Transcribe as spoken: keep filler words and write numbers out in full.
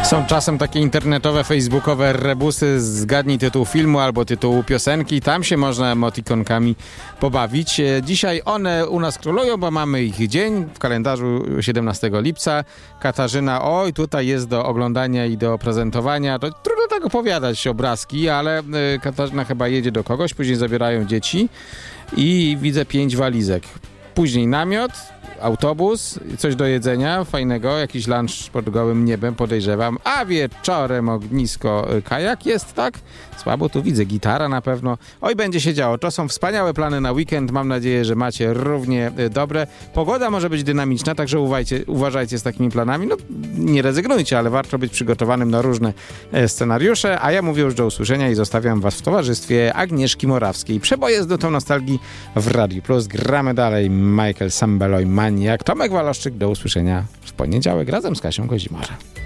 Są czasem takie internetowe, facebookowe rebusy, zgadnij tytuł filmu albo tytułu piosenki, tam się można emotikonkami pobawić. Dzisiaj one u nas królują, bo mamy ich dzień w kalendarzu siedemnastego lipca. Katarzyna, oj, tutaj jest do oglądania i do prezentowania. To trudno tak opowiadać obrazki, ale Katarzyna chyba jedzie do kogoś, później zabierają dzieci i widzę pięć walizek. Później namiot, autobus, coś do jedzenia fajnego, jakiś lunch pod gołym niebem, podejrzewam, a wieczorem ognisko, kajak jest, tak? Słabo tu widzę, gitara na pewno. Oj, będzie się działo. To są wspaniałe plany na weekend. Mam nadzieję, że macie równie dobre. Pogoda może być dynamiczna, także uważajcie, uważajcie z takimi planami. No, nie rezygnujcie, ale warto być przygotowanym na różne scenariusze. A ja mówię już do usłyszenia i zostawiam was w towarzystwie Agnieszki Morawskiej. Przeboje z nutą nostalgii w Radiu Plus. Gramy dalej. Michael Sambello i Maniak. Tomek Waloszczyk, do usłyszenia w poniedziałek razem z Kasią Kozimora.